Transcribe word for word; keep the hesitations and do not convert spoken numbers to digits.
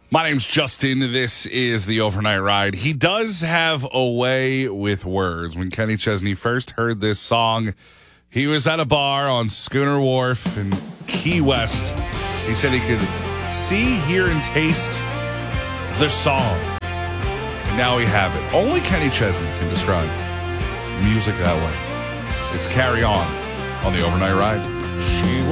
My name's Justin. This is the Overnight Ride. He does have a way with words. When Kenny Chesney first heard this song, he was at a bar on Schooner Wharf in Key West. He said he could see, hear, and taste the song. And now we have it. Only Kenny Chesney can describe music that way. It's Carry On on the Overnight Ride. She